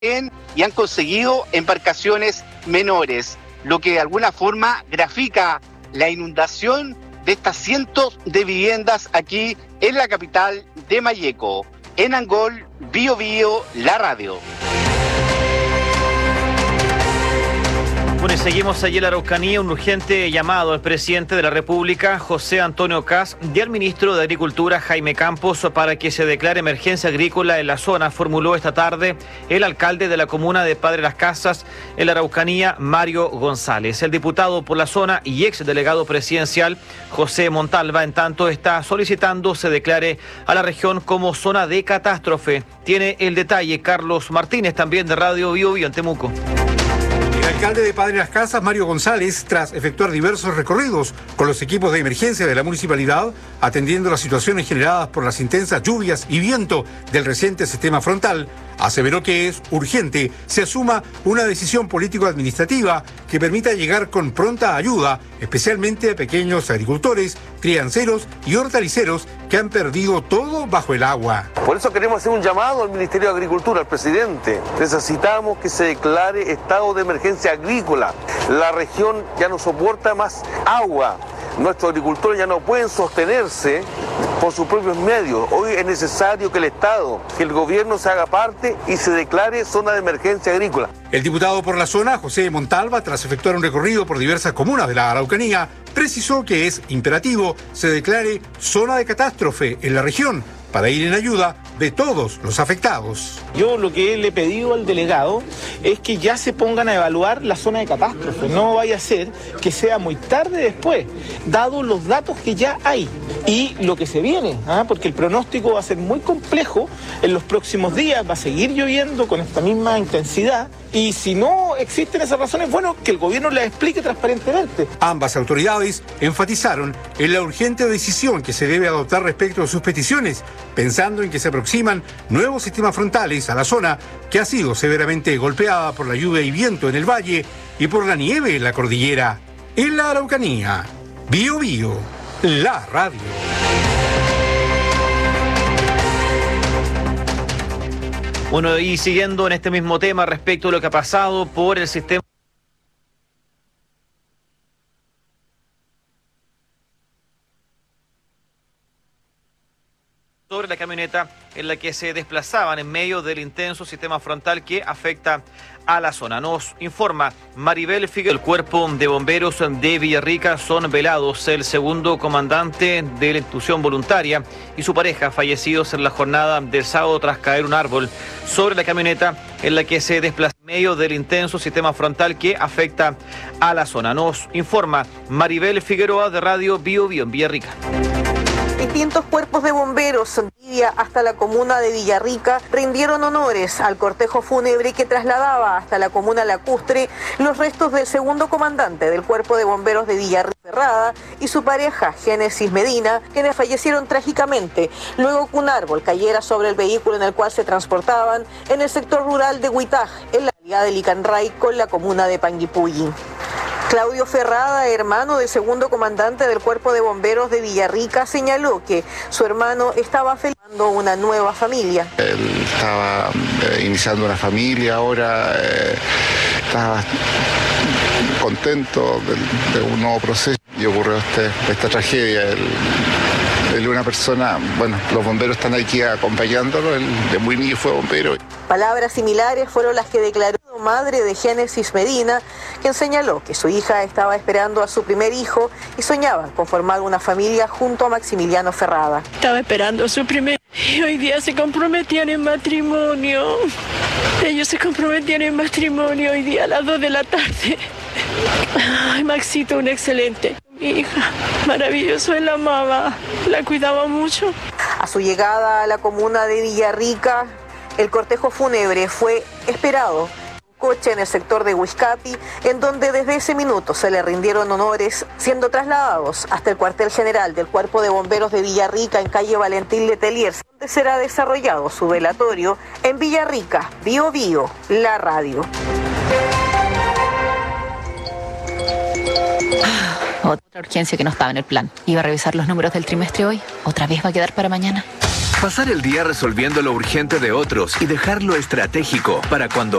y han conseguido embarcaciones menores, lo que de alguna forma grafica la inundación de estas cientos de viviendas aquí en la capital de Malleco. En Angol, Bío Bío, la radio. Bueno, y seguimos allí en la Araucanía, un urgente llamado al presidente de la República, José Antonio Kast, y al ministro de Agricultura, Jaime Campos, para que se declare emergencia agrícola en la zona, formuló esta tarde el alcalde de la comuna de Padre Las Casas, en la Araucanía, Mario González. El diputado por la zona y ex delegado presidencial, José Montalva, en tanto está solicitando se declare a la región como zona de catástrofe. Tiene el detalle Carlos Martínez, también de Radio Bío Bío en Temuco. El alcalde de Padre Las Casas, Mario González, tras efectuar diversos recorridos con los equipos de emergencia de la municipalidad, atendiendo las situaciones generadas por las intensas lluvias y viento del reciente sistema frontal, aseveró que es urgente se asuma una decisión político-administrativa que permita llegar con pronta ayuda, especialmente a pequeños agricultores, crianceros y hortaliceros que han perdido todo bajo el agua. Por eso queremos hacer un llamado al Ministerio de Agricultura, al presidente. Necesitamos que se declare estado de emergencia agrícola. La región ya no soporta más agua. Nuestros agricultores ya no pueden sostenerse por sus propios medios. Hoy es necesario que el Estado, que el gobierno se haga parte y se declare zona de emergencia agrícola. El diputado por la zona, José Montalva, tras efectuar un recorrido por diversas comunas de la Araucanía, precisó que es imperativo se declare zona de catástrofe en la región para ir en ayuda de todos los afectados. Yo lo que le he pedido al delegado es que ya se pongan a evaluar la zona de catástrofe. No vaya a ser que sea muy tarde después, dado los datos que ya hay y lo que se viene, porque el pronóstico va a ser muy complejo en los próximos días, va a seguir lloviendo con esta misma intensidad y si no existen esas razones, bueno, que el gobierno las explique transparentemente. Ambas autoridades enfatizaron en la urgente decisión que se debe adoptar respecto a sus peticiones, pensando en que se aproximan nuevos sistemas frontales a la zona que ha sido severamente golpeada por la lluvia y viento en el valle y por la nieve en la cordillera. En la Araucanía, Bío Bío, la radio. Bueno, y siguiendo en este mismo tema respecto a lo que ha pasado por el sistema sobre la camioneta en la que se desplazaban en medio del intenso sistema frontal que afecta a la zona. Nos informa Maribel Figueroa. El cuerpo de bomberos de Villarrica son velados el segundo comandante de la institución voluntaria y su pareja, fallecidos en la jornada del sábado tras caer un árbol sobre la camioneta en la que se desplazaba en medio del intenso sistema frontal que afecta a la zona. Nos informa Maribel Figueroa de Radio Bío Bío en Villarrica. Distintos cuerpos de bomberos hasta la comuna de Villarrica rindieron honores al cortejo fúnebre que trasladaba hasta la comuna lacustre los restos del segundo comandante del cuerpo de bomberos de Villarrica Ferrada y su pareja Génesis Medina, quienes fallecieron trágicamente luego que un árbol cayera sobre el vehículo en el cual se transportaban en el sector rural de Huitaj, en la localidad de Licanray con la comuna de Panguipulli. Claudio Ferrada, hermano del segundo comandante del Cuerpo de Bomberos de Villarrica, señaló que su hermano estaba formando una nueva familia. Él estaba iniciando una familia ahora, estaba contento de un nuevo proceso y ocurrió esta tragedia. Él es una persona, bueno, los bomberos están aquí acompañándolo, él de muy niño fue bombero. Palabras similares fueron las que declaró madre de Génesis Medina, quien señaló que su hija estaba esperando a su primer hijo y soñaba con formar una familia junto a Maximiliano Ferrada. Estaba esperando a su primer y hoy día se comprometían en matrimonio. Ellos se comprometían en matrimonio hoy día a las 2 de la tarde. Ay, Maxito, un excelente. Mi hija, maravilloso, él la amaba, la cuidaba mucho. A su llegada a la comuna de Villarrica, el cortejo fúnebre fue esperado coche en el sector de Huizcapi, en donde desde ese minuto se le rindieron honores, siendo trasladados hasta el cuartel general del Cuerpo de Bomberos de Villarrica en calle Valentín Letelier, donde será desarrollado su velatorio en Villarrica, Bío Bío, la radio. Otra urgencia que no estaba en el plan. Iba a revisar los números del trimestre hoy. ¿Otra vez va a quedar para mañana? Pasar el día resolviendo lo urgente de otros y dejar lo estratégico para cuando